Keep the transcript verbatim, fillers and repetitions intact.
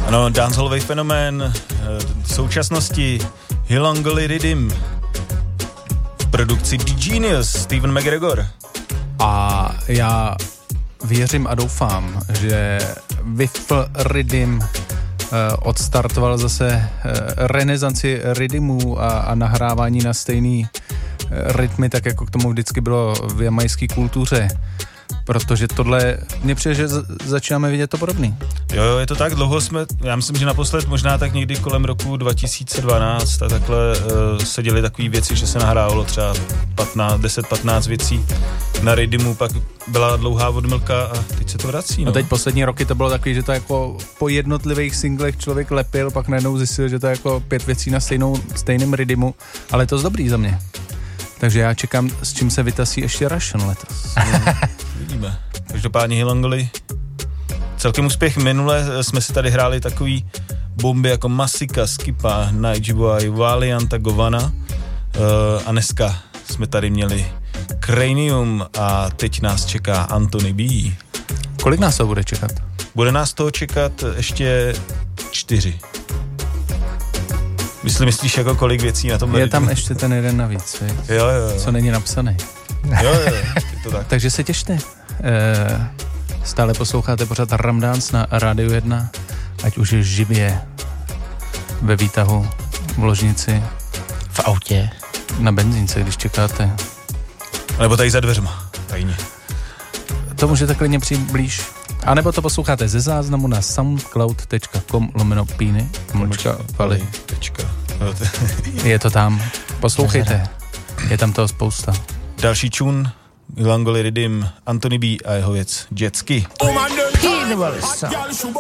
Ano, dancehallový fenomén v současnosti Hilongoli Riddim v produkci The Genius, Steven McGregor. A já věřím a doufám, že Wiffle Riddim odstartoval zase renesanci riddimu a, a nahrávání na stejný rytmy, tak jako k tomu vždycky bylo v jamajské kultuře. Protože tohle, mně přijde, že začínáme vidět to podobný. Jo, jo, je to tak, dlouho jsme, já myslím, že naposled možná tak někdy kolem roku dva tisíce dvanáct a takhle uh, se děly takové věci, že se nahrávalo třeba deset patnáct věcí na riddimu, pak byla dlouhá odmlka a teď se to vrací. No. A teď poslední roky to bylo takový, že to jako po jednotlivých singlech člověk lepil, pak najednou zjistil, že to je jako pět věcí na stejnou, stejným riddimu, ale je to dobrý za mě. Takže já čekám, s čím se vytasí ještě Russian letos. No, vidíme. Každopádně Hilongoli, celkem úspěch. Minule jsme si tady hráli takový bomby jako Masika, Skipa, Nightboy, Valianta, Govana uh, a dneska jsme tady měli Cranium a teď nás čeká Antony B. Kolik nás to bude čekat? Bude nás toho čekat ještě čtyři. Myslí, myslíš jako kolik věcí na tom? Je tam ještě ten jeden navíc, jo, jo, jo. Co není napsaný. Jo, jo, je to tak. Takže se těšte. E, stále posloucháte pořád Ramdance na Rádiu jedna, ať už je živě ve výtahu, v ložnici, v autě, na benzínce, když čekáte. Nebo tady za dveřma, tajně. To můžete klidně přijít blíž. A nebo to posloucháte ze záznamu na soundcloud tečka com lomeno píny mlčka vali. Je to tam. Poslouchejte. Je tam toho spousta. Další čun, Hilongoli Riddim, Antony B a jeho věc Jetski.